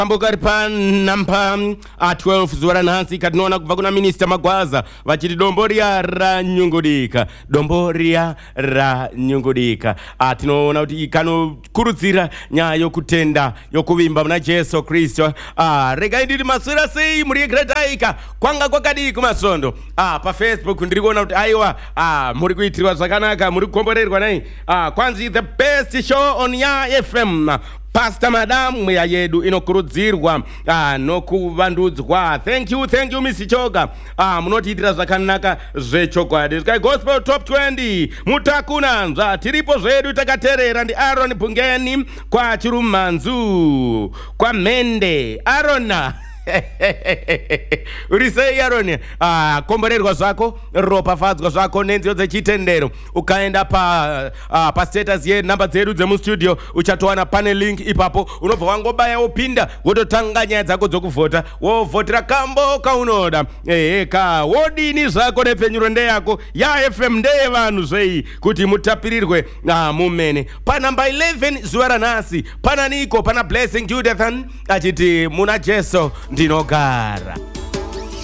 Ambogari pa namba 12 zuwa nansi katinoona kubva kuna Minister Magwaza vachiti domboria ranyungudika. Domboria ranyungudika. Tinoona kuti ikanokurudzira nyaya yokutenda yokuvimba muna Jesu Kristo. Regai ndiri masura sei muri Gretaika kwanga kwakadii kumasondo. Pa Facebook ndiri kuona kuti aiwa muri kuitirwa zvakanaka, muri kukomborerwa nai. Kwanzi the best show on Ya FM. Pastor Madam mweya yedu inokurudzirwa nokuvandudzwa. Thank you Miss Choga. Munotiitira zvakanaka zvechokwadi. Sky Gospel Top 20 mutakunanzva tiripo zvedu takaterera ndi Aaron Bungeni kwa Chirumanzu kwa Mende Arona. Urisei Aaron, komborerwa zvako, ropafadzwa zvako nenziyo dzechitendero. Ukaenda pa status ye namba dzedu dzemu studio uchatowana pane link ipapo unobva wangobaya wopinda wototanga nyaya dzako dzokuvhota wovhotera kambo kaunoda. Ka wodini zvako nepfenyuro ndeyako. Ya FM ndeye vanhu zvei kuti mutapirirwe mumene. Pa namba 11 zuwa ranhasi pana Niko pana Blessing Judithan achiti muna Jesu ndinogara.